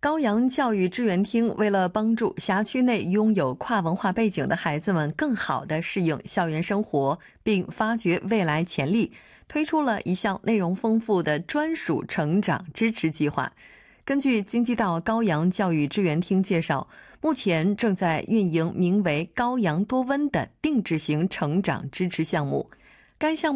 高阳教育支援厅为了帮助辖区内拥有跨文化背景的孩子们更好地适应校园生活，并发掘未来潜力，推出了一项内容丰富的专属成长支持计划。根据京畿道高阳教育支援厅介绍，目前正在运营名为高阳多温的定制型成长支持项目。该项目